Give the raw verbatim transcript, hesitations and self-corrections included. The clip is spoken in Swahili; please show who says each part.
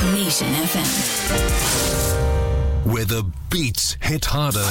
Speaker 1: Nation F M.
Speaker 2: Where the beats hit harder.